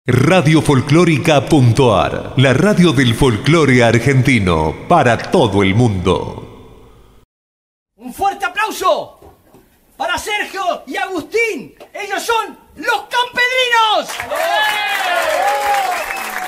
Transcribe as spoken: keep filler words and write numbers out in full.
Radio Folclórica.ar, la radio del folclore argentino para todo el mundo. Un fuerte aplauso para Sergio y Agustín. Ellos son